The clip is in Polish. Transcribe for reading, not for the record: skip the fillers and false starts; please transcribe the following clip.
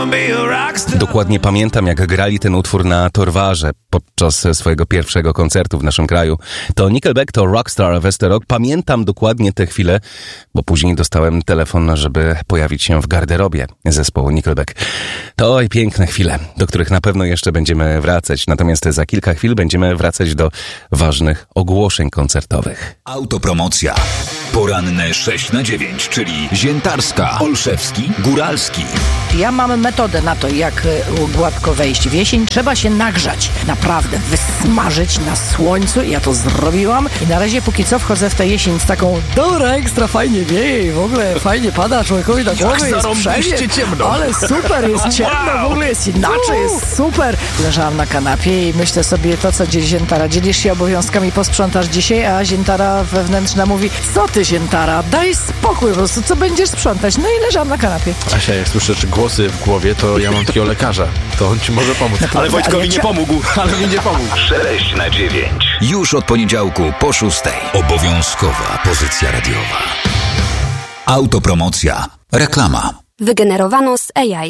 Dokładnie pamiętam, jak grali ten utwór na Torwarze podczas swojego pierwszego koncertu w naszym kraju. To Nickelback, to Rockstar Westerok. Pamiętam dokładnie tę chwilę, bo później dostałem telefon, żeby pojawić się w garderobie zespołu Nickelback. To oj, piękne chwile, do których na pewno jeszcze będziemy wracać. Natomiast za kilka chwil będziemy wracać do ważnych ogłoszeń koncertowych. Autopromocja. Poranne 6/9, czyli Ziętarska, Olszewski, Góralski. Ja mam metodę na to, jak gładko wejść w jesień. Trzeba się nagrzać. Naprawdę, wysmażyć na słońcu. Ja to zrobiłam i na razie póki co wchodzę w tę jesień z taką dobra, ekstra fajnie wieje i w ogóle fajnie pada człowiekowi na głowę, jest wszędzie ciemno. Ale super, jest ciemno, w ogóle jest inaczej, jest super. Leżałam na kanapie i myślę sobie to, co Ziętara. Dzielisz się obowiązkami, posprzątasz dzisiaj, a Ziętara wewnętrzna mówi, co ty Ziętara, daj spokój po prostu, co będziesz sprzątać? No i leżałam na kanapie. Asia, jak słyszę głosy w głowie, to ja mam takiego lekarza. To on ci może pomóc. Ale Wojtkowi nie pomógł. Ale mi nie pomógł. 6/9. Już od poniedziałku po 6. Obowiązkowa pozycja radiowa. Autopromocja. Reklama. Wygenerowano z AI.